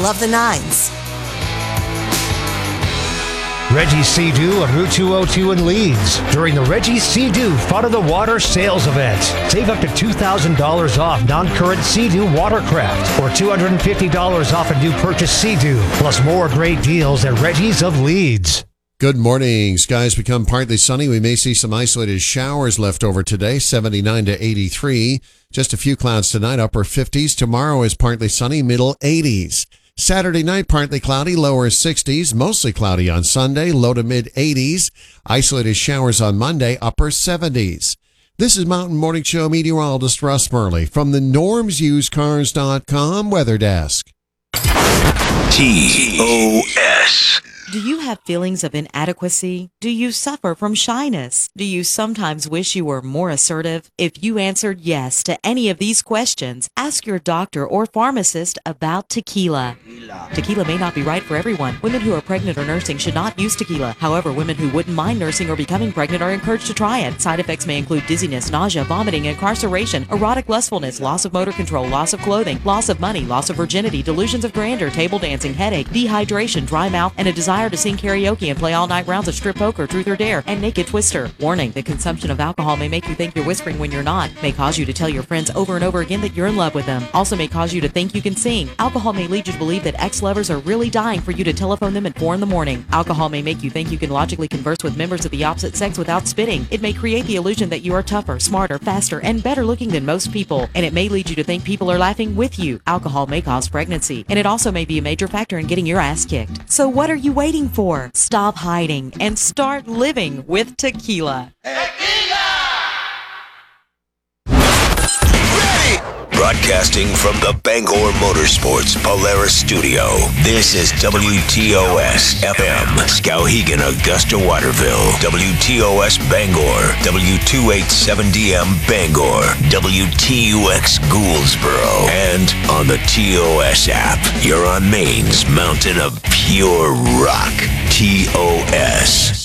love the nines. Reggie Sea-Doo on Route 202 in Leeds during the Reggie Sea-Doo Fun of the Water sales event. Save up to $2,000 off non-current Sea-Doo watercraft or $250 off a new purchase Sea-Doo, plus more great deals at Reggie's of Leeds. Good morning. Skies become partly sunny. We may see some isolated showers left over today, 79 to 83. Just a few clouds tonight, upper 50s. Tomorrow is partly sunny, middle 80s. Saturday night, partly cloudy, lower 60s, mostly cloudy on Sunday, low to mid 80s. Isolated showers on Monday, upper 70s. This is Mountain Morning Show meteorologist Russ Murley from the NormsUseCars.com weather desk. TOS. Do you have feelings of inadequacy? Do you suffer from shyness? Do you sometimes wish you were more assertive? If you answered yes to any of these questions, ask your doctor or pharmacist about tequila. Tequila may not be right for everyone. Women who are pregnant or nursing should not use tequila. However, women who wouldn't mind nursing or becoming pregnant are encouraged to try it. Side effects may include dizziness, nausea, vomiting, incarceration, erotic lustfulness, loss of motor control, loss of clothing, loss of money, loss of virginity, delusions of grandeur, table dancing, headache, dehydration, dry mouth, and a desire to sing karaoke and play all-night rounds of strip poker, truth or dare, and naked twister. Warning, the consumption of alcohol may make you think you're whispering when you're not, may cause you to tell your friends over and over again that you're in love with them, also may cause you to think you can sing. Alcohol may lead you to believe that ex-lovers are really dying for you to telephone them at 4 in the morning. Alcohol may make you think you can logically converse with members of the opposite sex without spitting. It may create the illusion that you are tougher, smarter, faster, and better looking than most people, and it may lead you to think people are laughing with you. Alcohol may cause pregnancy, and it also may be a major factor in getting your ass kicked. So what are you waiting for? Stop hiding and start living with tequila. Broadcasting from the Bangor Motorsports Polaris Studio, this is WTOS FM, Skowhegan, Augusta, Waterville, WTOS Bangor, W287DM Bangor, WTUX Gouldsboro, and on the TOS app. You're on Maine's mountain of pure rock, TOS.